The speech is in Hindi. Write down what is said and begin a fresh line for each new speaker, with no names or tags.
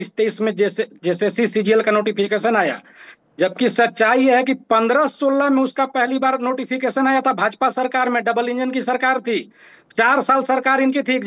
23 में जैसे जेएसएससी सीजीएल का नोटिफिकेशन आया, जबकि सच्चाई है कि 15-16 में उसका पहली बार नोटिफिकेशन आया था। भाजपा सरकार में डबल इंजन की सरकार थी, 4 साल सरकार इनकी थी।